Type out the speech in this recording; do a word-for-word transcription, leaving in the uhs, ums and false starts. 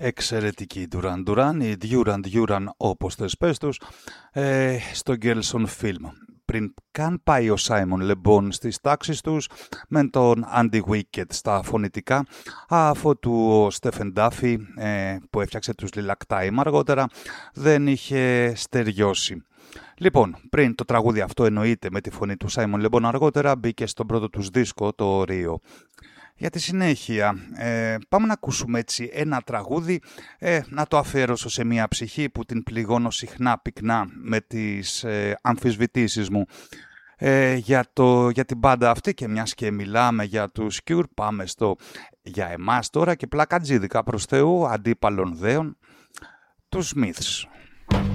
Εξαιρετική Duran Duran, η Duran Duran όπως θες πες τους, ε, στο Girls on Film. Πριν καν πάει ο Simon Le Bon στις τάξεις τους, με τον Andy Wicked στα φωνητικά, αφού του ο Stephen Duffy, ε, που έφτιαξε τους Lilac Time αργότερα, δεν είχε στεριώσει. Λοιπόν, πριν το τραγούδι αυτό εννοείται με τη φωνή του Simon Le Bon αργότερα, μπήκε στον πρώτο τους δίσκο, το Rio. Για τη συνέχεια, ε, πάμε να ακούσουμε έτσι ένα τραγούδι, ε, να το αφιέρωσω σε μια ψυχή που την πληγώνω συχνά πυκνά με τις ε, αμφισβητήσεις μου ε, για, το, για την μπάντα αυτή, και μιας και μιλάμε για τους Cure, πάμε στο για εμάς τώρα και πλακατζίδικα προς Θεού, αντίπαλων δέων, τους Smiths.